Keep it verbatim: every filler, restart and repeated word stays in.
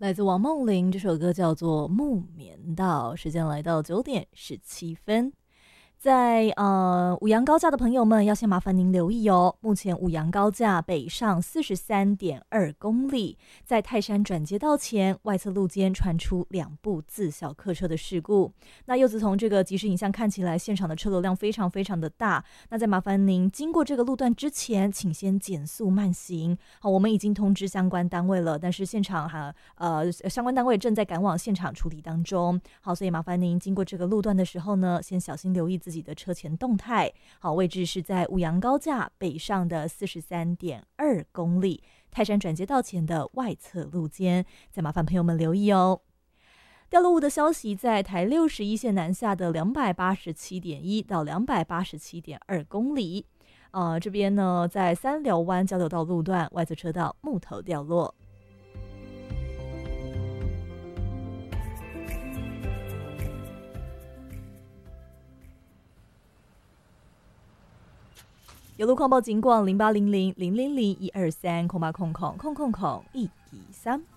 来自王梦玲，这首歌叫做《木棉道》。时间来到九点十七分。在呃五羊高架的朋友们，要先麻烦您留意哦。目前五羊高架北上四十三点二公里，在泰山转接道前外侧路肩传出两部自小客车的事故。那柚子从这个即时影像看起来，现场的车流量非常非常的大。那在麻烦您经过这个路段之前，请先减速慢行。好，我们已经通知相关单位了，但是现场哈呃相关单位正在赶往现场处理当中。好，所以麻烦您经过这个路段的时候呢，先小心留意自己的车前动态。好，位置是在五羊高架北上的四十三点二公里，泰山转接道前的外侧路肩，再麻烦朋友们留意哦。掉落物的消息，在台六十一线南下的两百八十七点一到两百八十七点二公里。呃，这边呢，在三寮湾交流道路段外侧车道木头掉落。有路况报警广零八零零零零零一二三空八空空空空空一一三。